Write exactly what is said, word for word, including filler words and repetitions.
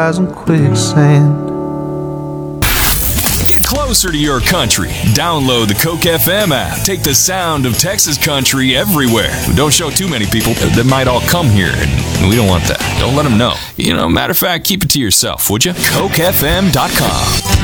and quicksand. Get closer to your country. Download the Coke F M app. Take the sound of Texas country everywhere. Don't show too many people that might all come here, and we don't want that. Don't let them know. You know, matter of fact, keep it to yourself, would you? Coke F M dot com.